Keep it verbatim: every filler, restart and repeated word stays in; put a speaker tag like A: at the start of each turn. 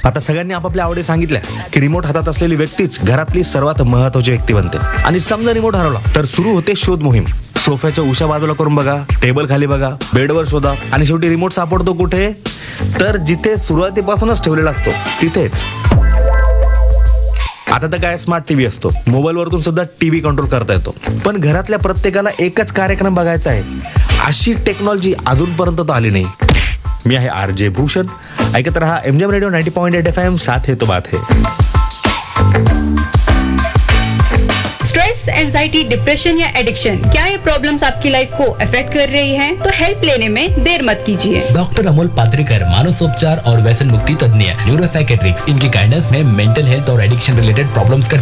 A: आता सगळ्यांनी आपापल्या आवडी सांगितल्या की रिमोट हातात असलेली व्यक्तीच घरातली सर्वात महत्वाची व्यक्ती बनते. आणि समजा रिमोट हरवला तर सुरू होते शोध मोहीम. सोफ्याच्या उशा बाजूला करून बघा, टेबल खाली बघा, बेडवर शोधा आणि शेवटी रिमोट सापडतो कुठे? तर जिथे सुरुवातीपासूनच ठेवलेला असतो तिथेच. आता तर काय स्मार्ट टीव्ही असतो, मोबाईल वरतून सुद्धा टीव्ही कंट्रोल करता येतो. पण घरातल्या प्रत्येकाला एकच कार्यक्रम बघायचा आहे अशी टेक्नॉलॉजी अजूनपर्यंत तर आली नाही. मी आहे आर जे भूषण. ऐकत रहा MGM radio ninety point eight F M. साथ है तो बात है.
B: स्ट्रेस, एंजाइटी, डिप्रेशन या एडिक्शन, क्या ये प्रॉब्लम्स आपकी लाइफ को अफेक्ट कर रही हैं? तो हेल्प लेने में देर मत कीजिए.
C: डॉक्टर अमोल पात्रेकर, मानसोपचार और व्यसन मुक्ति तज्ञ, न्यूरोसाइकेट्रिक्स, इनकी गाइडेंस में मेंटल हेल्थ और एडिक्शन रिलेटेड प्रॉब्लम्स का